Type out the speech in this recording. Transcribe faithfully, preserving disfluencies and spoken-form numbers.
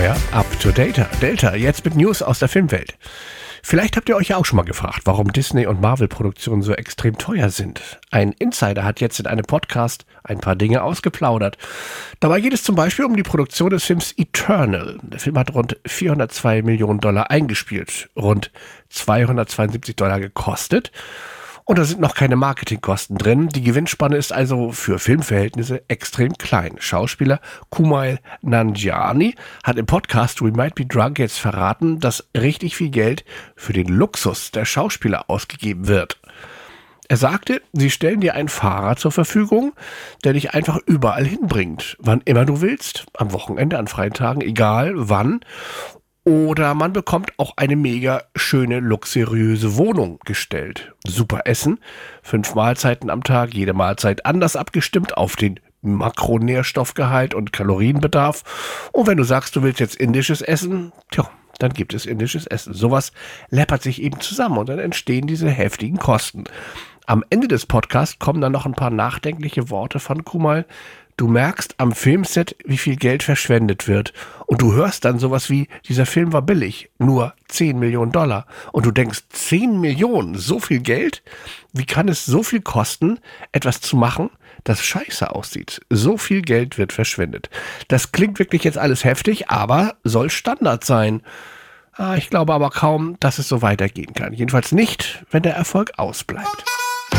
euer Up-to-Data. Delta, jetzt mit News aus der Filmwelt. Vielleicht habt ihr euch ja auch schon mal gefragt, warum Disney- und Marvel-Produktionen so extrem teuer sind. Ein Insider hat jetzt in einem Podcast ein paar Dinge ausgeplaudert. Dabei geht es zum Beispiel um die Produktion des Films Eternal. Der Film hat rund vierhundertzwei Millionen Dollar eingespielt, rund zweihundertzweiundsiebzig Dollar gekostet. Und da sind noch keine Marketingkosten drin. Die Gewinnspanne ist also für Filmverhältnisse extrem klein. Schauspieler Kumail Nanjiani hat im Podcast We Might Be Drunk jetzt verraten, dass richtig viel Geld für den Luxus der Schauspieler ausgegeben wird. Er sagte, sie stellen dir einen Fahrer zur Verfügung, der dich einfach überall hinbringt, wann immer du willst, am Wochenende, an freien Tagen, egal wann. Oder man bekommt auch eine mega schöne, luxuriöse Wohnung gestellt. Super Essen, fünf Mahlzeiten am Tag, jede Mahlzeit anders abgestimmt auf den Makronährstoffgehalt und Kalorienbedarf. Und wenn du sagst, du willst jetzt indisches Essen, tja, dann gibt es indisches Essen. Sowas läppert sich eben zusammen und dann entstehen diese heftigen Kosten. Am Ende des Podcasts kommen dann noch ein paar nachdenkliche Worte von Kumail. Du merkst am Filmset, wie viel Geld verschwendet wird. Und du hörst dann sowas wie, dieser Film war billig, nur zehn Millionen Dollar. Und du denkst, zehn Millionen, so viel Geld? Wie kann es so viel kosten, etwas zu machen, das scheiße aussieht? So viel Geld wird verschwendet. Das klingt wirklich jetzt alles heftig, aber soll Standard sein. Ah, ich glaube aber kaum, dass es so weitergehen kann. Jedenfalls nicht, wenn der Erfolg ausbleibt.